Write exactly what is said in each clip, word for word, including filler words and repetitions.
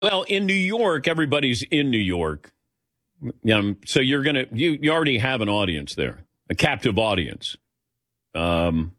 Well, in New York, everybody's in New York. Um, so you're going to, you, you already have an audience there, a captive audience. Um,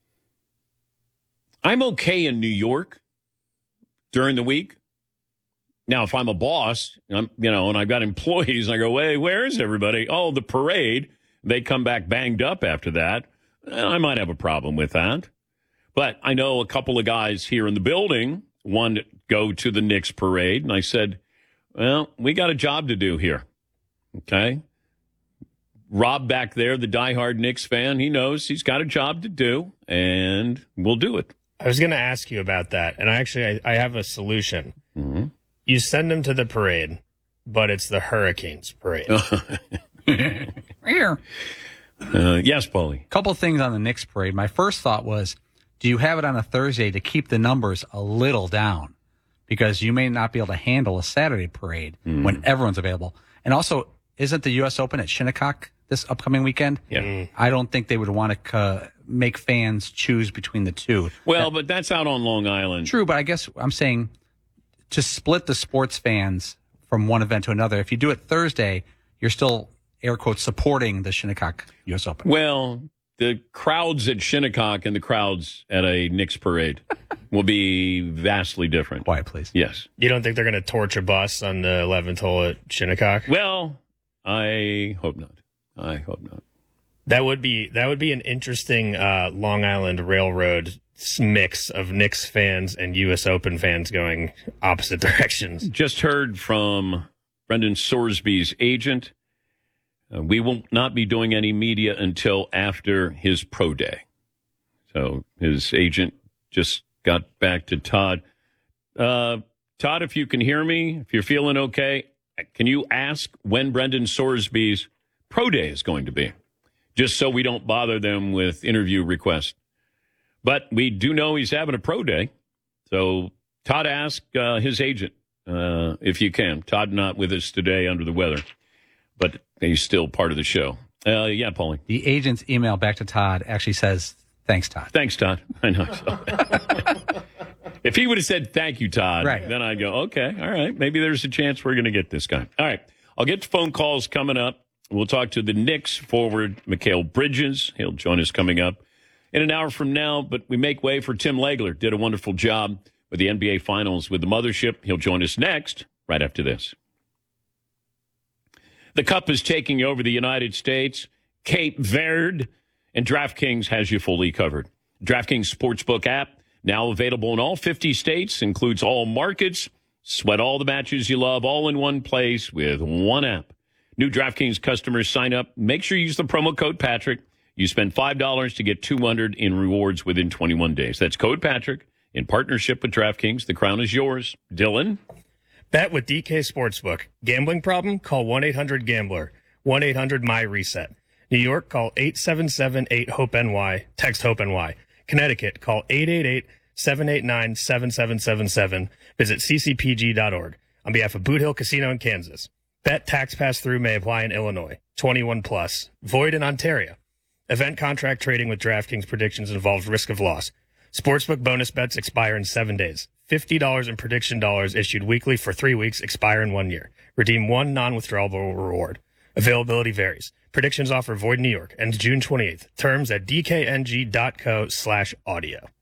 I'm okay in New York during the week. Now, if I'm a boss, I'm, you know, and I've got employees, and I go, hey, where is everybody? Oh, the parade. They come back banged up after that. I might have a problem with that. But I know a couple of guys here in the building want to go to the Knicks parade. And I said, well, we got a job to do here. Okay. Rob back there, the diehard Knicks fan, he knows he's got a job to do, and we'll do it. I was going to ask you about that. And actually, I, I have a solution. Mm-hmm. You send them to the parade, but it's the Hurricanes parade. Here. Uh, yes, Paulie. A couple things on the Knicks parade. My first thought was, do you have it on a Thursday to keep the numbers a little down? Because you may not be able to handle a Saturday parade mm. when everyone's available. And also, isn't the U S Open at Shinnecock this upcoming weekend? Yeah. Mm. I don't think they would want to uh, make fans choose between the two. Well, that, but that's out on Long Island. True, but I guess I'm saying to split the sports fans from one event to another. If you do it Thursday, you're still, air quotes, supporting the Shinnecock U S Open. Well, the crowds at Shinnecock and the crowds at a Knicks parade will be vastly different. Quiet, please. Yes. You don't think they're going to torch a bus on the eleventh hole at Shinnecock? Well, I hope not. I hope not. That would be that would be an interesting uh, Long Island Railroad mix of Knicks fans and U S Open fans going opposite directions. Just heard from Brendan Sorsby's agent. Uh, we will not be doing any media until after his pro day. So his agent just got back to Todd. Uh, Todd, if you can hear me, if you're feeling okay, can you ask when Brendan Sorsby's pro day is going to be? Just so we don't bother them with interview requests. But we do know he's having a pro day. So Todd, ask uh, his agent uh, if you can. Todd not with us today under the weather, but he's still part of the show. Uh, yeah, Paulie. The agent's email back to Todd actually says, thanks, Todd. Thanks, Todd. I know. If he would have said, thank you, Todd, right. then I'd go, okay, all right, maybe there's a chance we're going to get this guy. All right, I'll get to phone calls coming up. We'll talk to the Knicks forward, Mikal Bridges. He'll join us coming up in an hour from now, but we make way for Tim Legler. Did a wonderful job with the N B A Finals with the Mothership. He'll join us next, right after this. The Cup is taking over the United States, Cape Verde, and DraftKings has you fully covered. DraftKings Sportsbook app, now available in all fifty states, includes all markets. Sweat all the matches you love, all in one place with one app. New DraftKings customers sign up. Make sure you use the promo code Patrick. You spend five dollars to get two hundred dollars in rewards within twenty-one days. That's code Patrick in partnership with DraftKings. The crown is yours. Dylan? Bet with D K Sportsbook. Gambling problem? Call one eight hundred gambler. one eight hundred my reset. New York, call eight seven seven eight hope N Y. Text HOPE-NY. Connecticut, call eight eight eight seven eight nine seven seven seven seven. Visit c c p g dot org. On behalf of Boot Hill Casino in Kansas. Bet tax pass-through may apply in Illinois. twenty-one plus. Void in Ontario. Event contract trading with DraftKings predictions involves risk of loss. Sportsbook bonus bets expire in seven days. fifty dollars in prediction dollars issued weekly for three weeks expire in one year. Redeem one non-withdrawable reward. Availability varies. Predictions offer void in New York. Ends June twenty-eighth. Terms at d k n g dot co slash audio.